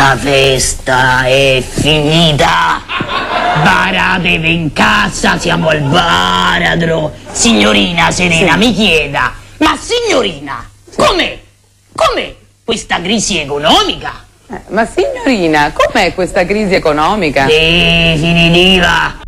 La festa è finita. Baratevi in casa, siamo al baratro. Signorina Serena, mi chieda, ma signorina, com'è questa crisi economica? Ma signorina, com'è questa crisi economica? Definitiva.